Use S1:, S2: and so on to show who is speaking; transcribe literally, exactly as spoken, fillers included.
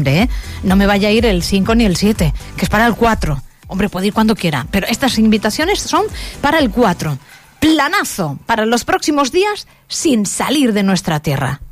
S1: ¿eh? No me vaya a ir el cinco ni el siete, que es para el cuatro. Hombre, puede ir cuando quiera, pero estas invitaciones son para el cuatro. Planazo para los próximos días sin salir de nuestra tierra.